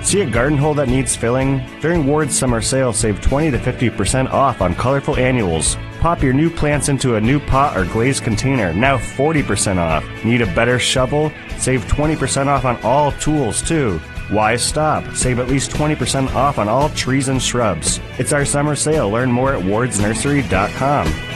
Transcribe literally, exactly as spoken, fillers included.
See a garden hole that needs filling? During Ward's summer sale, save twenty to fifty percent off on colorful annuals. Pop your new plants into a new pot or glazed container, now forty percent off. Need a better shovel? Save twenty percent off on all tools, too. Why stop? Save at least twenty percent off on all trees and shrubs. It's our summer sale. Learn more at wards nursery dot com.